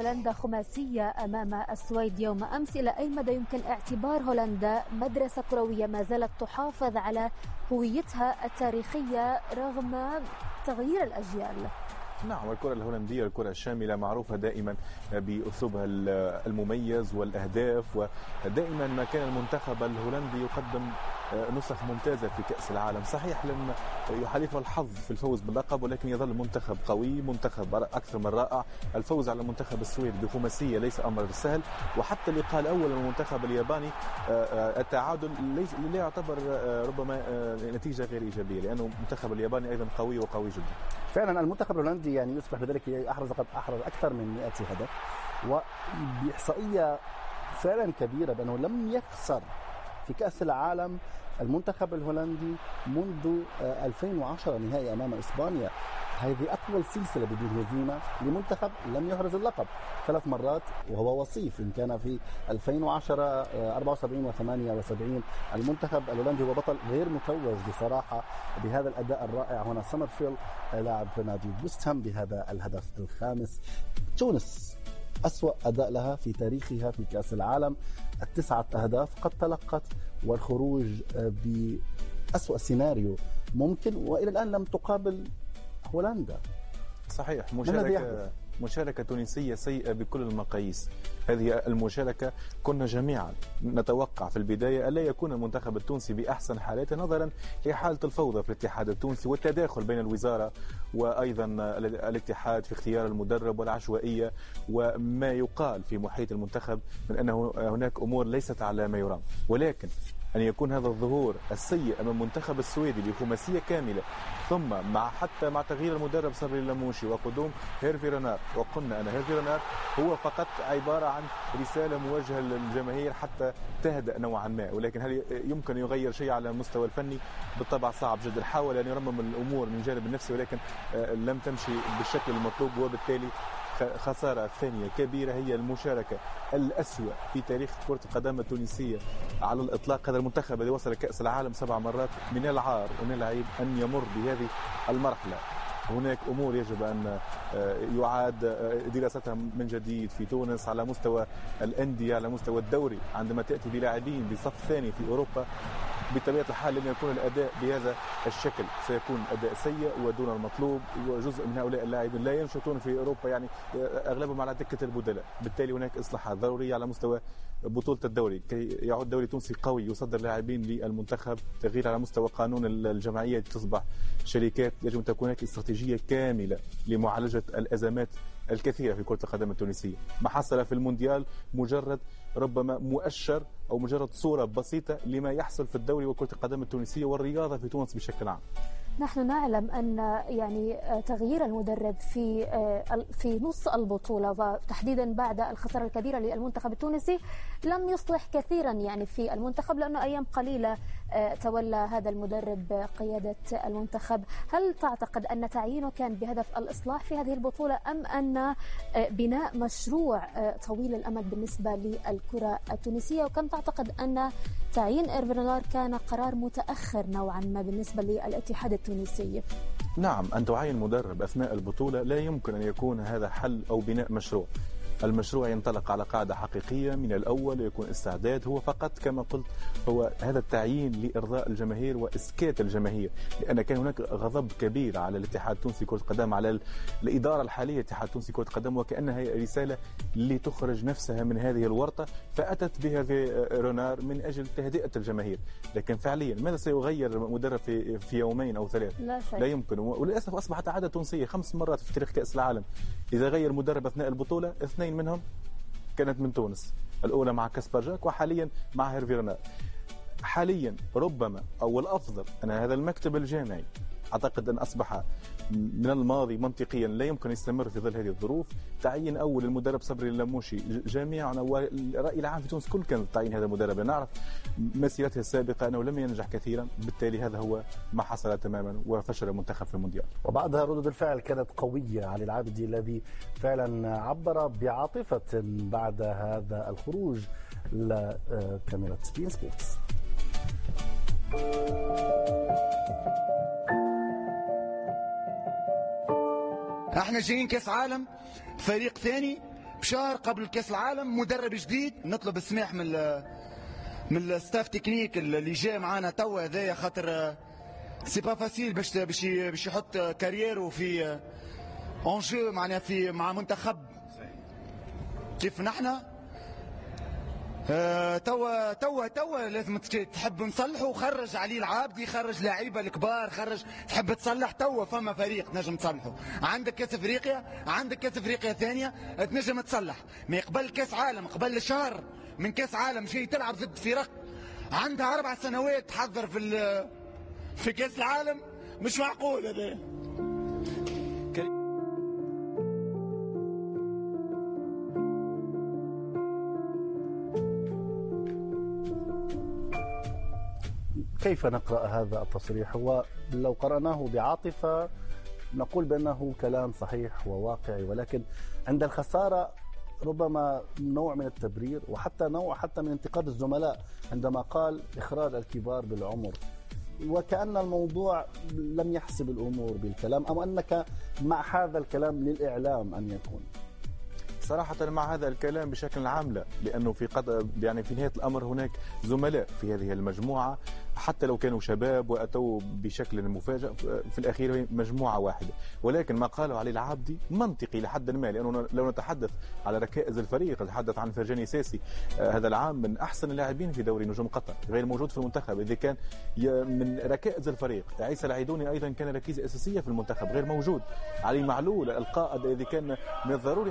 هولندا خماسية أمام السويد يوم أمس، إلى أي مدى يمكن اعتبار هولندا مدرسة كروية ما زالت تحافظ على هويتها التاريخية رغم تغيير الأجيال؟ نعم، الكرة الهولندية الكرة الشاملة معروفة دائما بأسلوبها المميز والأهداف، ودائما ما كان المنتخب الهولندي يقدم نسخ ممتازة في كأس العالم. صحيح لم يحالفه الحظ في الفوز باللقب، ولكن يظل منتخب قوي، منتخب أكثر من رائع. الفوز على منتخب السويد بخماسية ليس أمر سهل، وحتى اللقاء الأول من المنتخب الياباني التعادل لا يعتبر ربما نتيجة غير إيجابية، لأنه المنتخب الياباني أيضا قوي وقوي جدا. فعلا المنتخب الهولندي يعني يصبح بذلك أحرز أكثر من 100 هدف، وبإحصائية فعلا كبيرة بأنه لم يخسر في كأس العالم المنتخب الهولندي منذ 2010 نهائي أمام إسبانيا. هذه أطول سلسلة بدون هزيمة لمنتخب لم يحرز اللقب 3 مرات، وهو وصيف إن كان في 2010 74 و78. المنتخب الهولندي هو بطل غير متوج بصراحة بهذا الأداء الرائع. هنا سمرفيلد لاعب نادي ويست هام بهذا الهدف الخامس. تونس أسوأ أداء لها في تاريخها في كأس العالم، 9 أهداف قد تلقت، والخروج بأسوأ سيناريو ممكن، وإلى الآن لم تقابل هولندا. صحيح، مشاركة تونسية سيئة بكل المقاييس. هذه المشاركة كنا جميعا نتوقع في البداية ألا يكون المنتخب التونسي بأحسن حالاته، نظرا لحالة الفوضى في الاتحاد التونسي والتداخل بين الوزارة وأيضا الاتحاد في اختيار المدرب والعشوائية وما يقال في محيط المنتخب من أنه هناك أمور ليست على ما يرام. ولكن أن يكون هذا الظهور السيء أمام المنتخب السويدي بخماسية كاملة، ثم حتى مع تغيير المدرب صبري اللموشي وقدوم هيرفي رينار، وقلنا أن هيرفي رينار هو فقط عبارة عن رسالة موجهة للجماهير حتى تهدأ نوعا ما، ولكن هل يمكن يغير شيء على المستوى الفني؟ بالطبع صعب جدا. حاول أن يرمم الأمور من الجانب النفسي، ولكن لم تمشي بالشكل المطلوب، وبالتالي خسارة ثانية كبيرة هي المشاركة الأسوأ في تاريخ كرة القدم التونسية على الإطلاق. هذا المنتخب الذي وصل كأس العالم 7 مرات، من العار ومن العيب أن يمر بهذه المرحلة. هناك أمور يجب أن يعاد دراستها من جديد في تونس على مستوى الأندية، على مستوى الدوري. عندما تأتي بلاعبين بصف ثاني في أوروبا بطبيعة الحال لم يكون الأداء بهذا الشكل، سيكون أداء سيء ودون المطلوب، وجزء من هؤلاء اللاعبين لا ينشطون في أوروبا، يعني أغلبهم على دكة البدلاء. بالتالي هناك إصلاحات ضرورية على مستوى بطولة الدوري كي يعود دوري تونسي قوي يصدر لاعبين للمنتخب. تغيير على مستوى قانون الجمعية تصبح شركات. يجب أن تكون هناك استراتيجية كاملة لمعالجة الأزمات الكثيرة في كرة القدم التونسية. ما حصل في المونديال مجرد ربما مؤشر أو مجرد صورة بسيطة لما يحصل في الدوري وكرة القدم التونسية والرياضة في تونس بشكل عام. نحن نعلم أن يعني تغيير المدرب في نص البطولة وتحديدا بعد الخسارة الكبيرة للمنتخب التونسي لم يصلح كثيرا يعني في المنتخب، لأنه أيام قليلة تولى هذا المدرب قيادة المنتخب. هل تعتقد أن تعيينه كان بهدف الإصلاح في هذه البطولة، أم أن بناء مشروع طويل الأمد بالنسبة للكرة التونسية؟ وكم تعتقد أن تعيين إيرفي رينار كان قرار متأخر نوعا ما بالنسبة للاتحاد التونسي؟ نعم، أن تعين مدرب أثناء البطولة لا يمكن أن يكون هذا حل أو بناء مشروع. المشروع ينطلق على قاعدة حقيقية من الأول، يكون استعداد. هو فقط كما قلت هو هذا التعيين لإرضاء الجماهير وإسكات الجماهير، لأن كان هناك غضب كبير على الاتحاد التونسي كرة القدم، على الإدارة الحالية الاتحاد التونسي كرة القدم، وكأنها رسالة لتخرج نفسها من هذه الورطة، فأتت بها رونار من أجل تهدئة الجماهير. لكن فعليا ماذا سيغير مدرب في يومين أو 3؟ لا يمكن. وللأسف أصبحت عادة تونسية 5 مرات في تاريخ كأس العالم إذا غير مدرب أثناء البطولة 2 منهم كانت من تونس، الأولى مع كاسبر جاك وحاليا مع هيرفي رينار. حاليا ربما أو الأفضل أن هذا المكتب الجامعي أعتقد أن أصبح من الماضي منطقيا لا يمكن يستمر في ظل هذه الظروف. تعيين أول المدرب صبري اللموشي جميعنا والرأي العام في تونس كل كان تعيين هذا المدرب، نعرف مسيرته السابقة أنه لم ينجح كثيرا، بالتالي هذا هو ما حصل تماما وفشل المنتخب في المونديال. وبعدها ردود الفعل كانت قوية علي العابدي الذي فعلا عبر بعاطفة بعد هذا الخروج لكاميرا سبين سبورتس. احنا جايين كاس عالم فريق ثاني بشهر قبل كاس العالم مدرب جديد. نطلب السماح من الستاف تكنيك اللي جاي معانا توا هذايا، خاطر سي با فاسيل باش يحط كاريرو في اونجو معناها مع منتخب كيف نحنا. توا لازم تحب نصلحوا. خرج علي العابدي، خرج لعيبه الكبار، خرج تحب تصلح. توا فما فريق نجم تصلحه. عندك كاس افريقيا، عندك كاس افريقيا ثانيه تنجم تصلح. ما قبل كاس عالم، قبل شهر من كاس عالم جاي تلعب ضد فرق عندها 4 سنوات تحضر في كاس العالم. مش معقول هذا. كيف نقرأ هذا التصريح؟ هو لو قرأناه بعاطفة نقول بأنه كلام صحيح وواقعي، ولكن عند الخسارة ربما نوع من التبرير، وحتى نوع من انتقاد الزملاء عندما قال إخراج الكبار بالعمر، وكأن الموضوع لم يحسب الأمور بالكلام، أو أنك مع هذا الكلام للإعلام أن يكون. صراحة مع هذا الكلام بشكل عام لا، لأنه في نهاية الأمر هناك زملاء في هذه المجموعة، حتى لو كانوا شباب وأتوا بشكل مفاجئ، في الأخير مجموعة واحدة. ولكن ما قاله علي العابدي منطقي لحد ما، لأنه لو نتحدث على ركائز الفريق، نتحدث عن فرجاني ساسي هذا العام من أحسن اللاعبين في دوري نجوم قطر، غير موجود في المنتخب. إذا كان من ركائز الفريق عيسى العيدوني أيضا كان ركيزة أساسية في المنتخب، غير موجود. علي معلول القائد، إذا كان من الضروري